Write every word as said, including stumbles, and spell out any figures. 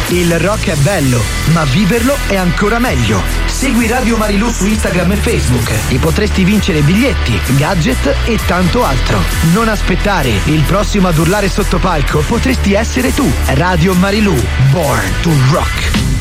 Il rock è bello, ma viverlo è ancora meglio. Segui Radio Marilù su Instagram e Facebook e potresti vincere biglietti, gadget e tanto altro. Non aspettare, il prossimo ad urlare sotto palco potresti essere tu. Radio Marilù, Born to Rock.